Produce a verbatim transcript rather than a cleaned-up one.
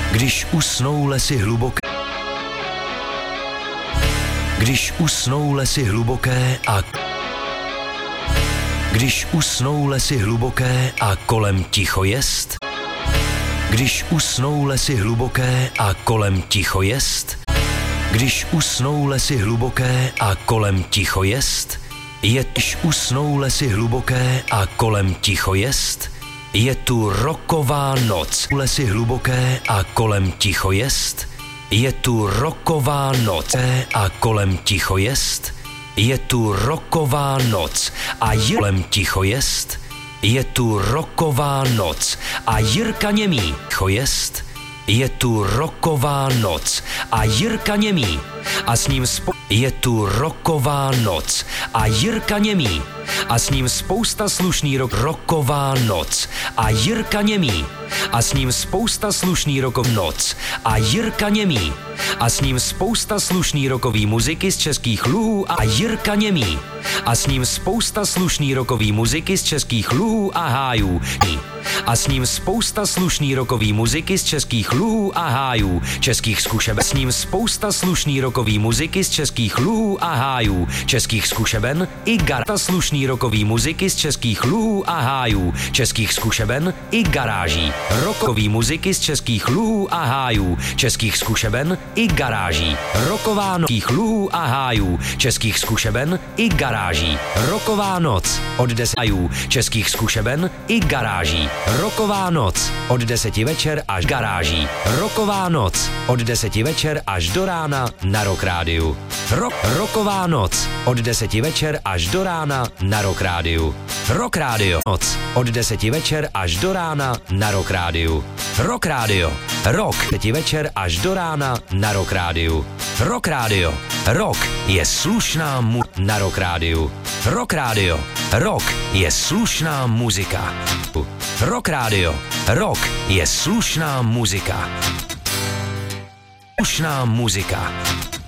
Když usnou lesy hluboké, když usnou lesy hluboké a když usnou lesy hluboké a kolem ticho jest, když usnou lesy hluboké a kolem ticho jest, když usnou lesy hluboké a kolem ticho jest, je když usnou lesy hluboké a kolem ticho jest, je tu roková noc. Lesy hluboké a kolem ticho jest, je tu roková noc a kolem ticho jest, je tu roková noc a kolem ticho jest, je tu roková noc a Jirka Němý ticho jest, je tu roková noc a Jirka Němý a s ním spo... je tu roková noc a Jirka Němý a s ním spousta slušný rok roková noc a Jirka Němý a s ním spousta slušný rokov noc a Jirka Němý a s ním spousta slušný rokový muziky z českých luhů a Jirka Němý a s ním spousta slušný rokový muziky z českých luhů a hájů a s ním spousta slušný rokový muziky z českých luhů a hájů českých zkušeben s ním spousta slušný rokový muziky z českých luhů a hájů českých zkušeben i garta slušný rokový muziky z českých luhů a hájů českých zkušeben i garáží rokový muziky z českých luhů a hájů českých zkušeben i garáží roková noc luhů a hájů českých zkušeben i garáží roková noc od deseti českých zkušeben i garáží roková noc od deseti večer až garáží roková noc od deseti večer až do rána na Rock Rádiu. Rock, roková noc od deseti večer až do rána na Rock Rádiu. Rock Radio noc od deseti večer až do rána na Rock Rádiu. Rock Radio. Rock deseti večer až do rána na Rock Rádiu. Rock Radio. Rock je slušná mu na Rock Rádiu. Rock Radio. Rock je slušná muzika. Rock Radio. Rock je slušná muzika. Slušná muzika.